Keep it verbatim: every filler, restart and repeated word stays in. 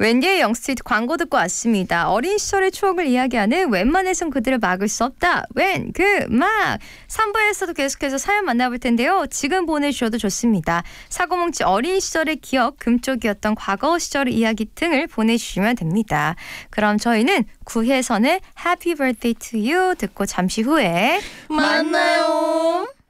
웬디의 영스트리트 광고 듣고 왔습니다. 어린 시절의 추억을 이야기하는 웬만해선 그들을 막을 수 없다. 웬, 그, 막. 삼 부에서도 계속해서 사연 만나볼 텐데요. 지금 보내주셔도 좋습니다. 사고뭉치 어린 시절의 기억, 금쪽이었던 과거 시절의 이야기 등을 보내주시면 됩니다. 그럼 저희는 구혜선의 Happy Birthday to You 듣고 잠시 후에 만나요.